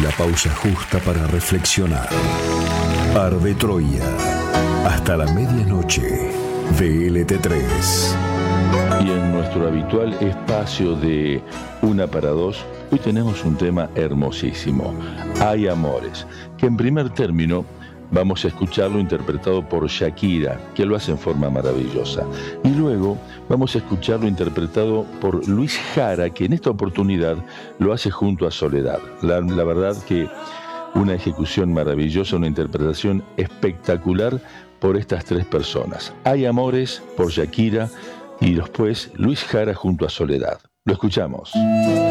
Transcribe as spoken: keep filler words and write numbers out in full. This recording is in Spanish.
La pausa justa para reflexionar. Arde Troya. Hasta la medianoche. V L T tres. Y en nuestro habitual espacio de Una para Dos, hoy tenemos un tema hermosísimo. Hay amores, que en primer término vamos a escucharlo interpretado por Shakira, que lo hace en forma maravillosa. Y luego vamos a escucharlo interpretado por Luis Jara, que en esta oportunidad lo hace junto a Soledad. La, la verdad que una ejecución maravillosa, una interpretación espectacular por estas tres personas. Hay amores por Shakira y después Luis Jara junto a Soledad. Lo escuchamos.